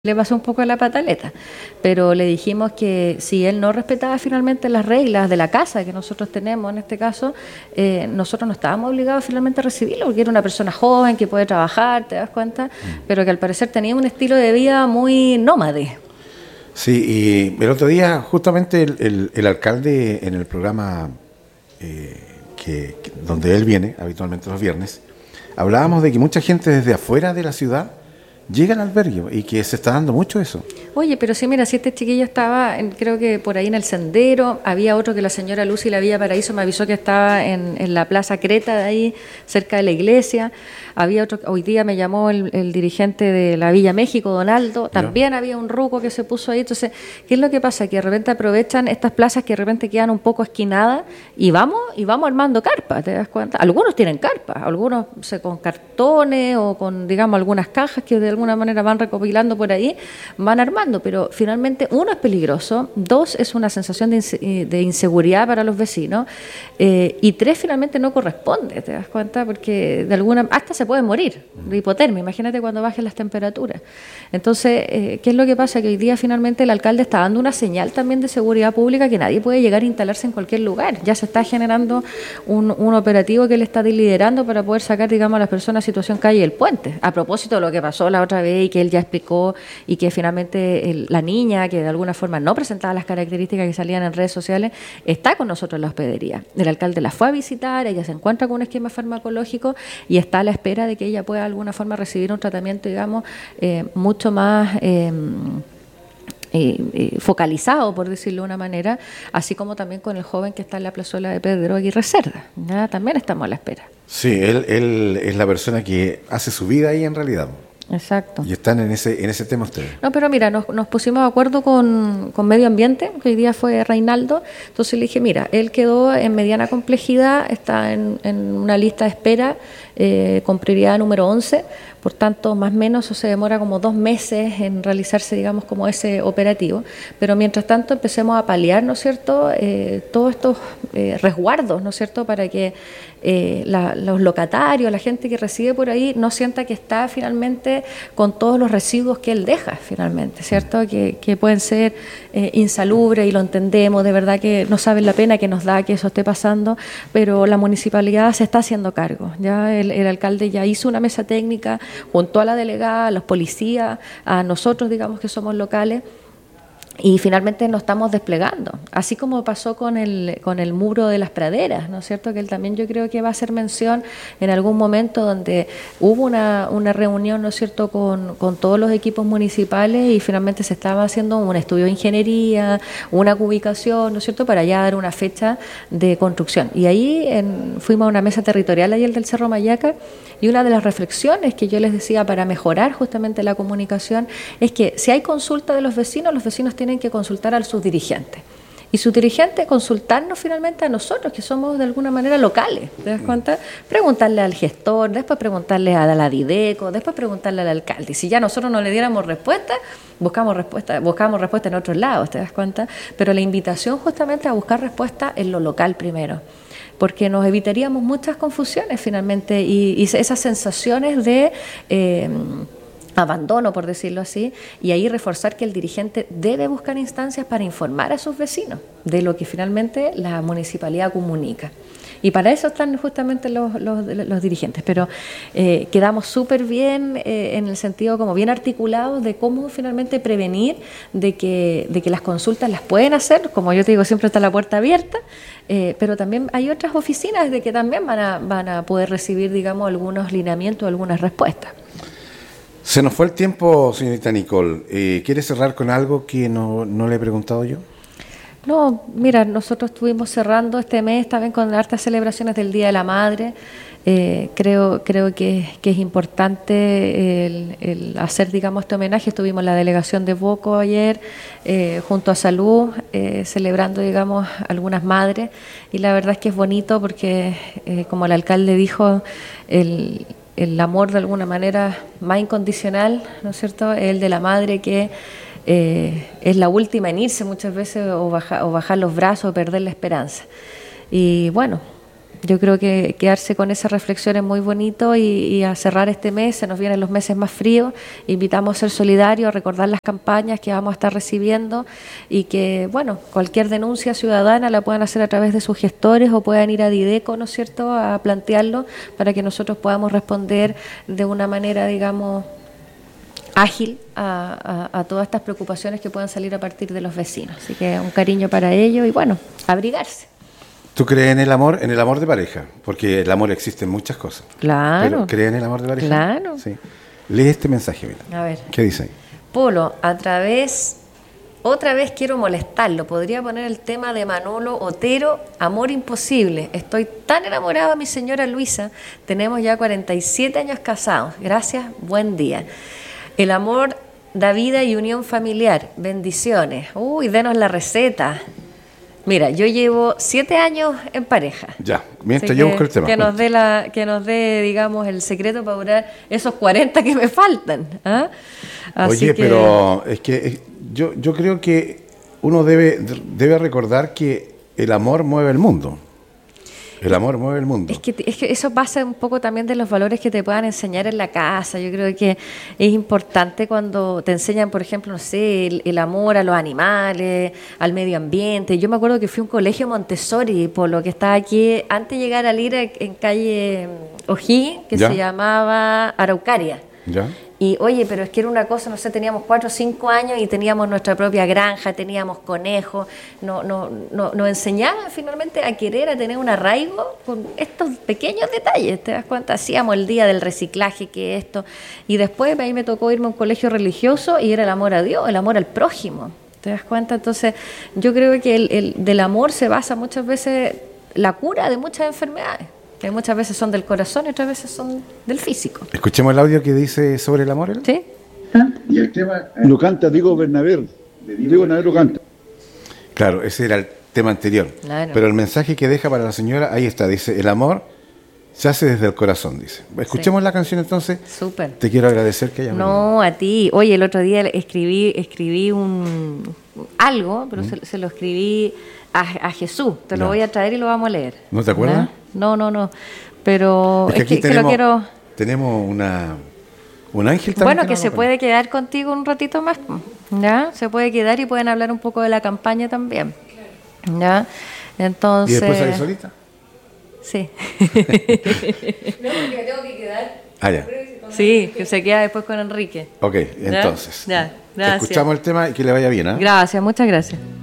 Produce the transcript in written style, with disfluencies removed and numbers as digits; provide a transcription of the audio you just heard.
le pasó un poco la pataleta, pero le dijimos que si él no respetaba finalmente las reglas de la casa que nosotros tenemos en este caso, nosotros no estábamos obligados finalmente a recibirlo, porque era una persona joven que puede trabajar, te das cuenta, pero que al parecer tenía un estilo de vida muy nómade. Sí, y el otro día justamente el alcalde en el programa donde él viene, habitualmente los viernes, hablábamos de que mucha gente desde afuera de la ciudad llega al albergue y que se está dando mucho eso. Oye, pero sí, mira, si este chiquillo estaba, creo que por ahí en el sendero, había otro que la señora Lucy la Villa Paraíso me avisó que estaba en la Plaza Creta de ahí, cerca de la iglesia, había otro, hoy día me llamó el dirigente de la Villa México, Donaldo, también había un ruco que se puso ahí. Entonces, ¿qué es lo que pasa? Que de repente aprovechan estas plazas que de repente quedan un poco esquinadas y vamos armando carpas, ¿te das cuenta? Algunos tienen carpas, algunos con cartones o con, digamos, algunas cajas que de alguna manera van recopilando por ahí, van armando, pero finalmente uno es peligroso, dos es una sensación de inseguridad para los vecinos, y tres finalmente no corresponde, ¿te das cuenta? Porque de alguna hasta se puede morir de hipotermia, imagínate cuando bajen las temperaturas. Entonces, ¿qué es lo que pasa? Que hoy día finalmente el alcalde está dando una señal también de seguridad pública que nadie puede llegar a instalarse en cualquier lugar. Ya se está generando un operativo que él está liderando para poder sacar, digamos, a las personas a situación calle del puente. A propósito de lo que pasó la otra vez y que él ya explicó y que finalmente la niña, que de alguna forma no presentaba las características que salían en redes sociales, está con nosotros en la hospedería. El alcalde la fue a visitar, ella se encuentra con un esquema farmacológico y está a la espera de que ella pueda de alguna forma recibir un tratamiento, digamos, mucho más focalizado, por decirlo de una manera, así como también con el joven que está en la plazuela de Pedro Aguirre Cerda. ¿Ya? También estamos a la espera. Sí, él es la persona que hace su vida ahí en realidad. Exacto. Y están en ese tema ustedes. No, pero mira, nos pusimos de acuerdo con Medio Ambiente, que hoy día fue Reinaldo, entonces le dije, mira, él quedó en mediana complejidad, está en una lista de espera con prioridad número 11, por tanto, más o menos se demora como 2 meses en realizarse, digamos, como ese operativo, pero mientras tanto empecemos a paliar, ¿no es cierto?, todos estos resguardos, ¿no es cierto?, para que los locatarios, la gente que reside por ahí, no sienta que está finalmente con todos los residuos que él deja finalmente, ¿cierto?, que pueden ser insalubres, y lo entendemos, de verdad que no saben la pena que nos da que eso esté pasando, pero la municipalidad se está haciendo cargo. Ya el alcalde ya hizo una mesa técnica junto a la delegada, a los policías, a nosotros, digamos, que somos locales, y finalmente nos estamos desplegando, así como pasó con el muro de las praderas, ¿no es cierto?, que él también yo creo que va a hacer mención en algún momento donde hubo una reunión, ¿no es cierto?, con todos los equipos municipales y finalmente se estaba haciendo un estudio de ingeniería, una cubicación, ¿no es cierto?, para ya dar una fecha de construcción. Y ahí fuimos a una mesa territorial ayer del Cerro Mayaca, y una de las reflexiones que yo les decía para mejorar justamente la comunicación es que si hay consulta de los vecinos tienen que consultar a sus dirigentes. Y sus dirigentes consultarnos finalmente a nosotros, que somos de alguna manera locales, ¿te das cuenta? Preguntarle al gestor, después preguntarle a la Dideco, después preguntarle al alcalde. Y si ya nosotros no le diéramos respuesta, buscamos respuesta en otros lados, ¿te das cuenta? Pero la invitación justamente a buscar respuesta en lo local primero, porque nos evitaríamos muchas confusiones finalmente y esas sensaciones de abandono, por decirlo así, y ahí reforzar que el dirigente debe buscar instancias para informar a sus vecinos de lo que finalmente la municipalidad comunica. Y para eso están justamente los dirigentes, pero quedamos súper bien en el sentido como bien articulados de cómo finalmente prevenir de que las consultas las pueden hacer, como yo te digo, siempre está la puerta abierta, pero también hay otras oficinas de que también van a poder recibir, digamos, algunos lineamientos, algunas respuestas. Se nos fue el tiempo, señorita Nicole. ¿Quiere cerrar con algo que no le he preguntado yo? No, mira, nosotros estuvimos cerrando este mes también con hartas celebraciones del Día de la Madre. Creo que es importante el hacer, digamos, este homenaje. Estuvimos en la delegación de Boco ayer, junto a Salud, celebrando, digamos, algunas madres, y la verdad es que es bonito porque, como el alcalde dijo, el amor de alguna manera más incondicional, ¿no es cierto?, el de la madre que es la última en irse muchas veces o bajar los brazos o perder la esperanza. Y bueno, Yo creo que quedarse con esa reflexión es muy bonito y a cerrar este mes, se nos vienen los meses más fríos, invitamos a ser solidarios, a recordar las campañas que vamos a estar recibiendo y que, bueno, cualquier denuncia ciudadana la puedan hacer a través de sus gestores o puedan ir a Dideco, ¿no es cierto?, a plantearlo para que nosotros podamos responder de una manera, digamos, ágil a todas estas preocupaciones que puedan salir a partir de los vecinos. Así que un cariño para ellos y, bueno, abrigarse. ¿Tú crees en el amor de pareja? Porque el amor existe en muchas cosas. Claro. ¿Pero crees en el amor de pareja? Claro. Sí. Lee este mensaje, mira. A ver. ¿Qué dice ahí? Polo, otra vez quiero molestarlo. Podría poner el tema de Manolo Otero, Amor Imposible. Estoy tan enamorada de mi señora Luisa. Tenemos ya 47 años casados. Gracias, buen día. El amor da vida y unión familiar. Bendiciones. Uy, denos la receta. Mira, yo llevo 7 años en pareja. Ya, mientras yo busco el tema. Que nos dé, digamos, el secreto para durar esos 40 que me faltan. ¿Ah? Oye, pero es que yo creo que uno debe recordar que el amor mueve el mundo. El amor mueve el mundo. Es que eso pasa un poco también de los valores que te puedan enseñar en la casa. Yo creo que es importante cuando te enseñan, por ejemplo, no sé, el amor a los animales, al medio ambiente. Yo me acuerdo que fui a un colegio Montessori, por lo que estaba aquí, antes de llegar a Lira, en calle O'Higgins, que se llamaba Araucaria. ¿Ya? Y oye, pero es que era una cosa, no sé, teníamos 4 o 5 años y teníamos nuestra propia granja, teníamos conejos, nos enseñaban finalmente a querer, a tener un arraigo con estos pequeños detalles, ¿te das cuenta? Hacíamos el día del reciclaje, que esto, y después ahí me tocó irme a un colegio religioso y era el amor a Dios, el amor al prójimo, ¿te das cuenta? Entonces yo creo que del amor se basa muchas veces la cura de muchas enfermedades. Que muchas veces son del corazón y otras veces son del físico. Escuchemos el audio que dice sobre el amor. ¿Sí? Y el tema lo canta Diego Bernabé. Diego Bernabé lo canta. Claro, ese era el tema anterior. Claro. Pero el mensaje que deja para la señora, ahí está, dice, el amor se hace desde el corazón, dice. Escuchemos la canción entonces. Súper. Te quiero agradecer que hayas venido. No, a ti. Oye, el otro día escribí algo, pero se lo escribí a Jesús. Te lo voy a traer y lo vamos a leer. ¿No te acuerdas? No. Pero es que aquí lo quiero... Tenemos un ángel también. Bueno, que se puede quedar contigo un ratito más. ¿Ya? Se puede quedar y pueden hablar un poco de la campaña también. ¿Ya? Entonces... ¿Y después sale solita? Sí. No, porque tengo que quedar. Ah, ya. Sí, que se queda después con Enrique. Ok, entonces. Ya, gracias. Escuchamos el tema y que le vaya bien, ¿eh? Gracias, muchas gracias.